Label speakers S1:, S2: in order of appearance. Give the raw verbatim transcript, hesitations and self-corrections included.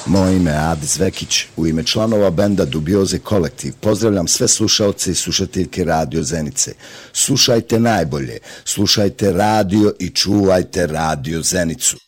S1: Moje ime je Adis Vekić. U ime članova benda Dubioze Kolektiv pozdravljam sve slušaoce i slušateljke Radio Zenice. Slušajte najbolje, slušajte radio i čuvajte Radio Zenicu.